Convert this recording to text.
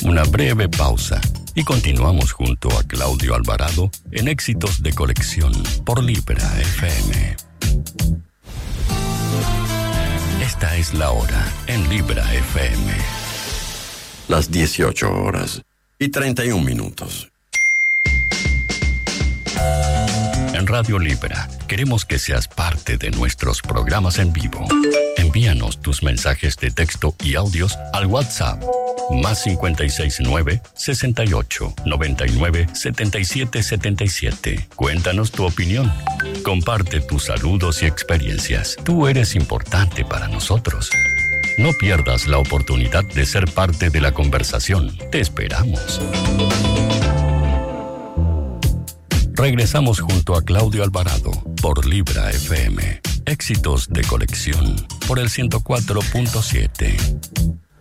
una breve pausa y continuamos junto a Claudio Alvarado en Éxitos de Colección por Libra FM. Esta es la hora en Libra FM. Las 18:31. En Radio Libra queremos que seas parte de nuestros programas en vivo. Envíanos tus mensajes de texto y audios al WhatsApp +569 68 99 77 77. Cuéntanos tu opinión. Comparte tus saludos y experiencias. Tú eres importante para nosotros. No pierdas la oportunidad de ser parte de la conversación. Te esperamos. Regresamos junto a Claudio Alvarado por Libra FM. Éxitos de Colección por el 104.7.